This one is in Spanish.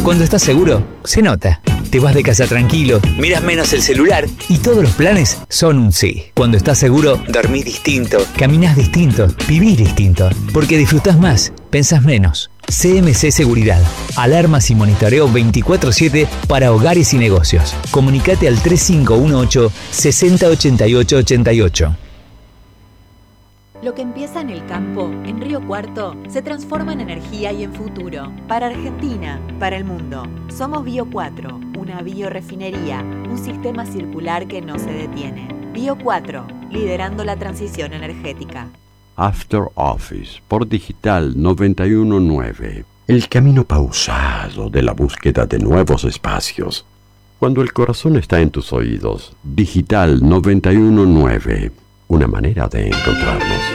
Cuando estás seguro, se nota. Te vas de casa tranquilo, miras menos el celular y todos los planes son un sí. Cuando estás seguro, dormís distinto, caminás distinto, vivís distinto. Porque disfrutás más, pensás menos. CMC Seguridad. Alarmas y monitoreo 24/7 para hogares y negocios. Comunicate al 3518 6088 88. Lo que empieza en el campo, en Río Cuarto, se transforma en energía y en futuro. Para Argentina, para el mundo. Somos Bio 4, una biorefinería, un sistema circular que no se detiene. Bio 4, liderando la transición energética. After Office por Digital 919. El camino pausado de la búsqueda de nuevos espacios. Cuando el corazón está en tus oídos, Digital 919. Una manera de encontrarnos.